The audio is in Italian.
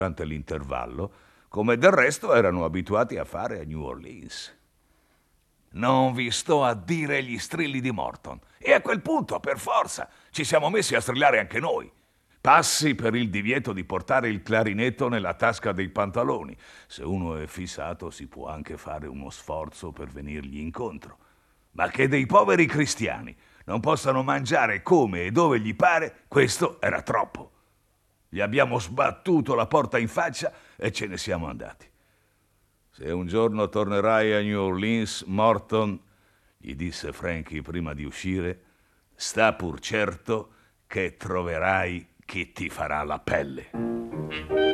durante l'intervallo, come del resto erano abituati a fare a New Orleans. Non vi sto a dire gli strilli di Morton. E a quel punto, per forza, ci siamo messi a strillare anche noi. Passi per il divieto di portare il clarinetto nella tasca dei pantaloni. Se uno è fissato si può anche fare uno sforzo per venirgli incontro. Ma che dei poveri cristiani non possano mangiare come e dove gli pare, questo era troppo. Gli abbiamo sbattuto la porta in faccia e ce ne siamo andati. Se un giorno tornerai a New Orleans, Morton, gli disse Frankie prima di uscire, sta pur certo che troverai chi ti farà la pelle.